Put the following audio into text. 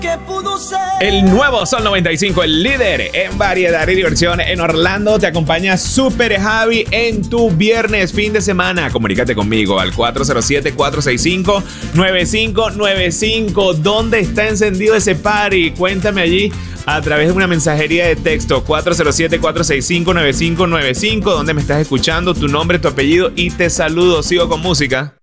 ¿Qué pudo ser? El nuevo Sol 95, el líder en variedad y diversión en Orlando. Te acompaña Super Javi en tu viernes, fin de semana. Comunícate conmigo al 407-465-9595. ¿Dónde está encendido ese party? Cuéntame allí a través de una mensajería de texto 407-465-9595. ¿Dónde me estás escuchando? Tu nombre, tu apellido y te saludo. Sigo con música.